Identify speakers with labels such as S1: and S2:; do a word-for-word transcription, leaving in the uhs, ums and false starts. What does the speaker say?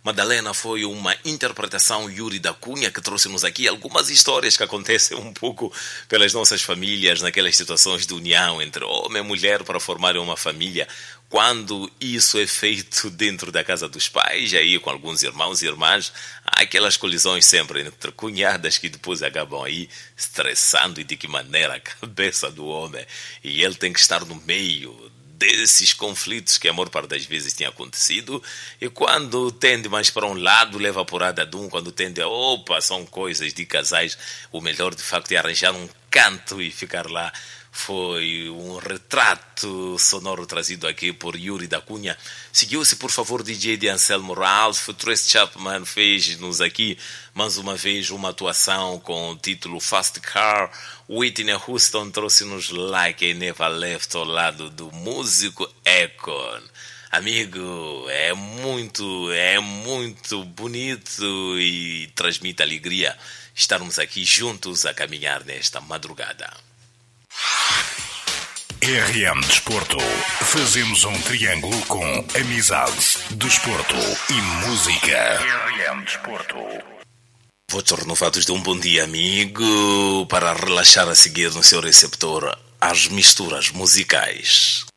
S1: Madalena foi uma interpretação Yuri da Cunha que trouxe-nos aqui algumas histórias que acontecem um pouco pelas nossas famílias, naquelas situações de união entre homem e mulher para formarem uma família. Quando isso é feito dentro da casa dos pais, aí com alguns irmãos e irmãs, há aquelas colisões sempre entre cunhadas que depois acabam aí estressando e de que maneira a cabeça do homem. E ele tem que estar no meio desses conflitos que a maior parte das vezes tinha acontecido, e quando tende mais para um lado, leva a porrada de um, quando tende a, opa, são coisas de casais, o melhor de facto é arranjar um canto e ficar lá. Foi um retrato sonoro trazido aqui por Yuri da Cunha. Seguiu-se, por favor, D J de Anselmo Ralph. Trace Chapman fez-nos aqui, mais uma vez, uma atuação com o título Fast Car. Whitney Houston trouxe-nos Like I Never Left ao lado do músico Akon. Amigo, é muito, é muito bonito e transmite alegria estarmos aqui juntos a caminhar nesta madrugada.
S2: R M Desporto. Fazemos um triângulo com amizade, desporto e música. R M Desporto.
S1: Votos renovados de um bom dia, amigo, para relaxar a seguir no seu receptor as misturas musicais.